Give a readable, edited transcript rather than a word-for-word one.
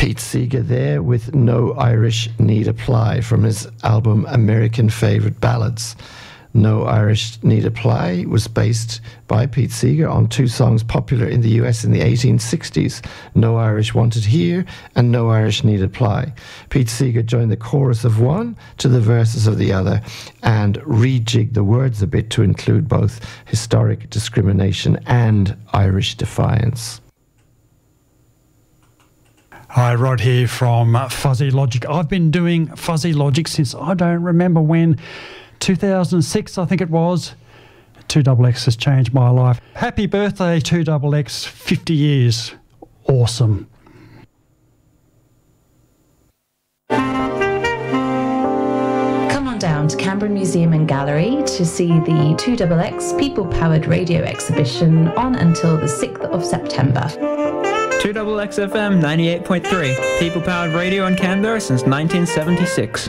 Pete Seeger there with No Irish Need Apply from his album American Favorite Ballads. No Irish Need Apply was based by Pete Seeger on two songs popular in the US in the 1860s, No Irish Wanted Here and No Irish Need Apply. Pete Seeger joined the chorus of one to the verses of the other and rejigged the words a bit to include both historic discrimination and Irish defiance. Hi, Rod here from Fuzzy Logic. I've been doing Fuzzy Logic since I don't remember when, 2006 I think it was. 2XX has changed my life. Happy birthday 2XX, 50 years. Awesome. Come on down to Canberra Museum and Gallery to see the 2XX People Powered Radio exhibition on until the 6th of September. 2XX FM 98.3, People Powered Radio in Canberra since 1976.